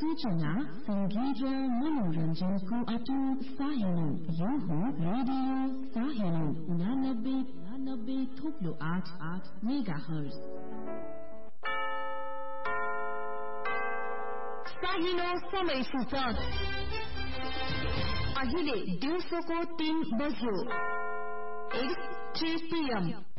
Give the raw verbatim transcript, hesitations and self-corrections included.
सूचना संगीत र मनोरञ्जनको अटुट साहिलो यो हो रेडियो साहिलो उनानब्बे उनानब्बे थोप्लो आठ आठ मेगा हर्ज। साहिलो समय सूचक अहिले दिउँसोको तीन बज्यो। At three P am